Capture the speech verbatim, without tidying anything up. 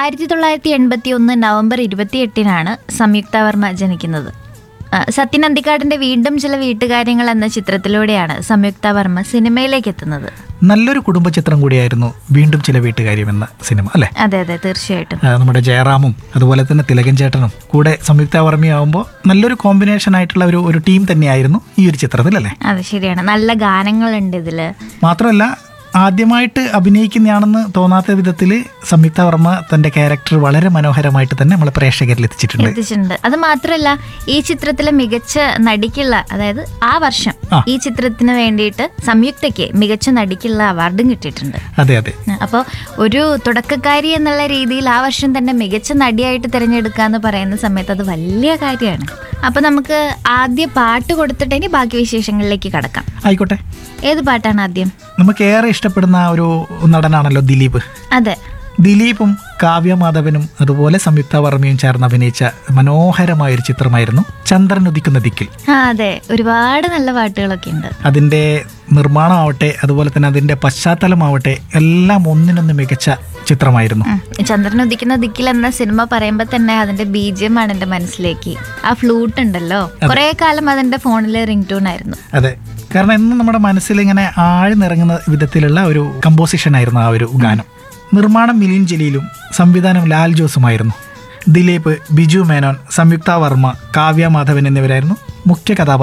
ആയിരത്തി തൊള്ളായിരത്തി എൺപത്തി ഒന്ന് നവംബർ ഇരുപത്തി എട്ടിനാണ് സംയുക്ത വർമ്മ ജനിക്കുന്നത്. സത്യൻ അന്തിക്കാടിന്റെ വീണ്ടും ചില വീട്ടുകാര്യങ്ങൾ എന്ന ചിത്രത്തിലൂടെയാണ് സംയുക്ത വർമ്മ സിനിമയിലേക്ക് എത്തുന്നത്. നല്ലൊരു കുടുംബ ചിത്രം കൂടിയായിരുന്നു വീണ്ടും ചില വീട്ടുകാര്യം എന്ന സിനിമ, അല്ലേ? അതെ അതെ തീർച്ചയായിട്ടും. നമ്മുടെ ജയറാമും അതുപോലെ തന്നെ തിലകൻ ചേട്ടനും കൂടെ സംയുക്ത വർമ്മയാവുമ്പോൾ നല്ലൊരു കോമ്പിനേഷൻ ആയിട്ടുള്ള ഒരു ഒരു ടീം തന്നെയായിരുന്നു ഈ ഒരു ചിത്രത്തിൽ, അല്ലേ? അതെ ശരിയാണ്. നല്ല ഗാനങ്ങളുണ്ട് ഇതില്. മാത്രമല്ല ആദ്യമായിട്ട് അഭിനയിക്കുന്നതാണെന്ന് തോന്നാത്ത വിധത്തിൽ സംയുക്ത വർമ്മ തന്റെ ക്യാരക്ടർ വളരെ മനോഹരമായിട്ട് തന്നെ നമ്മളെ പ്രേക്ഷകരിൽ എത്തിച്ചിട്ടുണ്ട് എത്തിച്ചിട്ടുണ്ട് അത് മാത്രമല്ല ഈ ചിത്രത്തിലെ മികച്ച നടിക്കുള്ള, അതായത് ആ വർഷം ഈ ചിത്രത്തിന് വേണ്ടിയിട്ട് സംയുക്തയ്ക്ക് മികച്ച നടിക്കുള്ള അവാർഡും കിട്ടിയിട്ടുണ്ട്. അതെ അതെ. അപ്പോൾ ഒരു തുടക്കക്കാരി എന്നുള്ള രീതിയിൽ ആ വർഷം തന്നെ മികച്ച നടിയായിട്ട് തിരഞ്ഞെടുക്കുക എന്ന് പറയുന്ന സമയത്ത് അത് വലിയ കാര്യമാണ്. അപ്പൊ നമുക്ക് ആദ്യ പാട്ട് കൊടുത്തിട്ട് ഇനി ബാക്കി വിശേഷങ്ങളിലേക്ക് കടക്കാം. ആയിക്കോട്ടെ. ഏത് പാട്ടാണ് ആദ്യം? നമുക്ക് ഏറെ ഇഷ്ടപ്പെടുന്ന ഒരു നടനാണല്ലോ ദിലീപ്. അതെ, ദിലീപും കാവ്യ മാധവനും അതുപോലെ സംയുക്ത വർമ്മയും ചേർന്ന് അഭിനയിച്ച മനോഹരമായ ഒരു ചിത്രമായിരുന്നു ചന്ദ്രൻ ഉദിക്കുന്ന ദിക്കിൽ. ആ അതെ, ഒരുപാട് നല്ല പാട്ടുകളൊക്കെ ഉണ്ട്. അതിന്റെ നിർമ്മാണമാവട്ടെ അതുപോലെ തന്നെ അതിന്റെ പശ്ചാത്തലമാവട്ടെ എല്ലാം ഒന്നിനൊന്ന് മികച്ച ചിത്രമായിരുന്നു. ചന്ദ്രൻ ഉദിക്കുന്ന ദിക്കിൽ എന്ന സിനിമ പറയുമ്പോൾ തന്നെ അതിന്റെ ബീജിയം ആണ് എന്റെ മനസ്സിലേക്ക്. ആ ഫ്ലൂട്ട് ഉണ്ടല്ലോ, കുറെ കാലം അതിന്റെ ഫോണിലെ റിംഗ് ടൂൺ ആയിരുന്നു. അതെ, കാരണം എന്നും നമ്മുടെ മനസ്സിൽ ഇങ്ങനെ ആഴ്ന്നിറങ്ങുന്ന വിധത്തിലുള്ള ഒരു കമ്പോസിഷൻ ആയിരുന്നു ആ ഒരു ഗാനം. നിർമ്മാണം മിലിൻ ജലീലും സംവിധാനം ലാൽ ജോസുമായിരുന്നു. ദിലീപ്, ബിജു മേനോൻ, സംയുക്ത വർമ്മ, കാവ്യ മാധവൻ എന്നിവരായിരുന്നു മുഖ്യ കഥാപാത്രങ്ങൾ.